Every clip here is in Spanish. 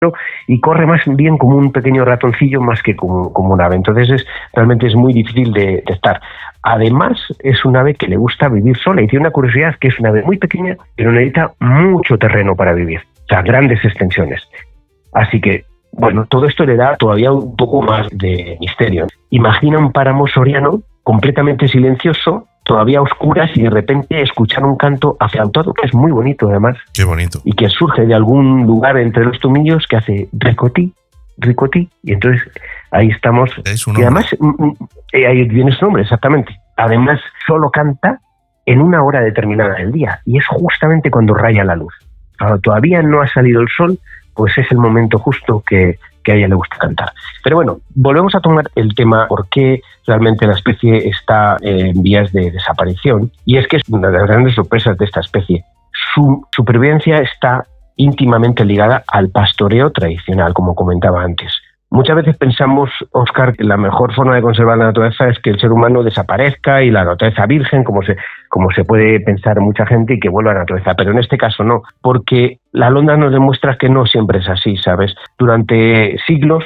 y corre más bien como un pequeño ratoncillo más que como un ave. Entonces realmente es muy difícil de estar. Además, es un ave que le gusta vivir sola y tiene una curiosidad, que es una ave muy pequeña, pero necesita mucho terreno para vivir, o sea, grandes extensiones. Así que, bueno, todo esto le da todavía un poco más de misterio. Imagina un páramo soriano completamente silencioso, todavía a oscuras, y de repente escuchar un canto aflautado, que es muy bonito además. Qué bonito. Y que surge de algún lugar entre los tomillos que hace ricotí, ricotí, y entonces ahí estamos. Y además, ahí viene su nombre, exactamente. Además, solo canta en una hora determinada del día, y es justamente cuando raya la luz. Cuando todavía no ha salido el sol, pues es el momento justo que a ella le gusta cantar. Pero bueno, volvemos a tomar el tema por qué realmente la especie está en vías de desaparición, y es que es una de las grandes sorpresas de esta especie. Su supervivencia está íntimamente ligada al pastoreo tradicional, como comentaba antes. Muchas veces pensamos, Óscar, que la mejor forma de conservar la naturaleza es que el ser humano desaparezca y la naturaleza virgen, como se puede pensar mucha gente, y que vuelva a la naturaleza. Pero en este caso no, porque la alondra nos demuestra que no siempre es así, ¿sabes? Durante siglos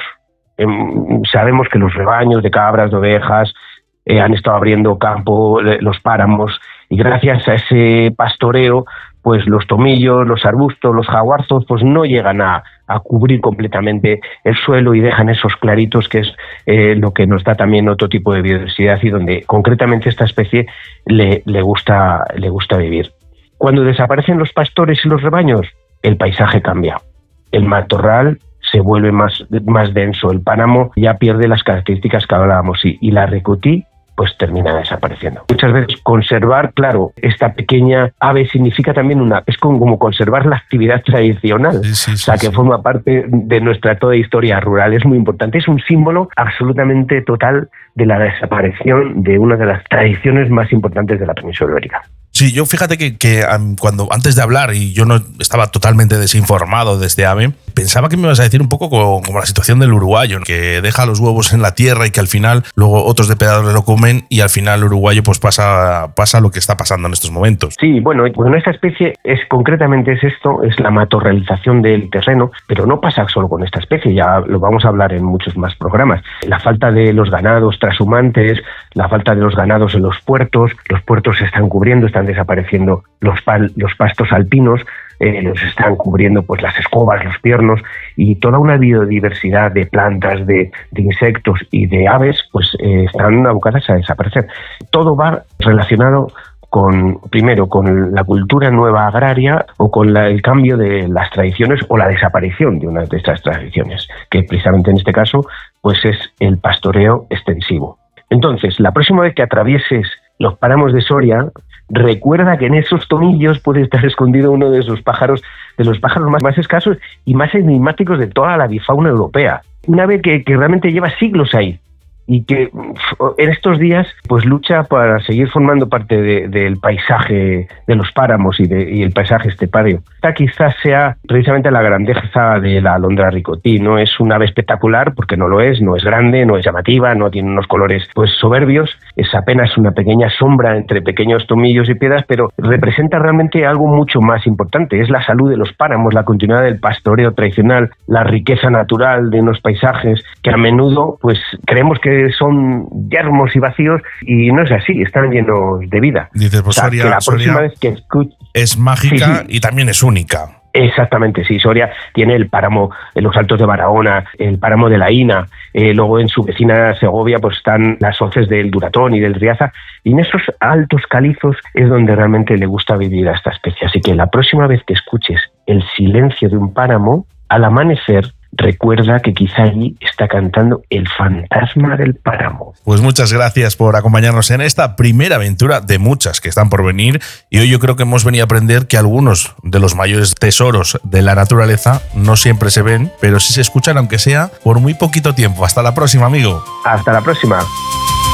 sabemos que los rebaños de cabras, de ovejas, han estado abriendo campo, los páramos, y gracias a ese pastoreo, pues los tomillos, los arbustos, los jaguarzos, pues no llegan a cubrir completamente el suelo y dejan esos claritos, que es lo que nos da también otro tipo de biodiversidad y donde concretamente esta especie le gusta vivir. Cuando desaparecen los pastores y los rebaños, el paisaje cambia. El matorral se vuelve más denso, el páramo ya pierde las características que hablábamos y la ricotí pues termina desapareciendo. Muchas veces conservar, claro, esta pequeña ave significa también es como conservar la actividad tradicional, que forma parte de nuestra toda historia rural. Es muy importante, es un símbolo absolutamente total de la desaparición de una de las tradiciones más importantes de la península ibérica. Sí, yo fíjate que cuando antes de hablar, y yo no estaba totalmente desinformado de este ave, pensaba que me ibas a decir un poco como la situación del uruguayo, que deja los huevos en la tierra y que al final luego otros depredadores lo comen, y al final el uruguayo pues pasa lo que está pasando en estos momentos. Sí, bueno, esta especie concretamente es la matorralización del terreno, pero no pasa solo con esta especie, ya lo vamos a hablar en muchos más programas. La falta de los ganados trashumantes, la falta de los ganados en los puertos se están cubriendo, están desapareciendo los pastos alpinos, los están cubriendo pues las escobas, los piernos, y toda una biodiversidad de plantas, de insectos y de aves pues están abocadas a desaparecer. Todo va relacionado primero con la cultura nueva agraria o con el cambio de las tradiciones o la desaparición de una de estas tradiciones, que precisamente en este caso pues es el pastoreo extensivo. Entonces, la próxima vez que atravieses los páramos de Soria, recuerda que en esos tomillos puede estar escondido uno de los pájaros más escasos y más enigmáticos de toda la avifauna europea. Una ave que realmente lleva siglos ahí y que en estos días pues lucha para seguir formando parte del paisaje de los páramos y el paisaje estepario. Esta quizás sea precisamente la grandeza de la alondra ricotí. No es un ave espectacular, porque no es grande, no es llamativa, no tiene unos colores pues soberbios, es apenas una pequeña sombra entre pequeños tomillos y piedras, pero representa realmente algo mucho más importante. Es la salud de los páramos, la continuidad del pastoreo tradicional, la riqueza natural de unos paisajes que a menudo pues creemos que son yermos y vacíos, y no es así, están llenos de vida. Dices, pues Soria, que la próxima vez que es mágica y también es única. Exactamente, sí. Soria tiene el páramo, los Altos de Barahona, el páramo de la Ina, luego en su vecina Segovia pues están las hoces del Duratón y del Riaza, y en esos altos calizos es donde realmente le gusta vivir a esta especie. Así que la próxima vez que escuches el silencio de un páramo, al amanecer, recuerda que quizá allí está cantando el fantasma del páramo. Pues muchas gracias por acompañarnos en esta primera aventura de muchas que están por venir, y hoy yo creo que hemos venido a aprender que algunos de los mayores tesoros de la naturaleza no siempre se ven, pero sí se escuchan, aunque sea por muy poquito tiempo. Hasta la próxima, amigo. Hasta la próxima.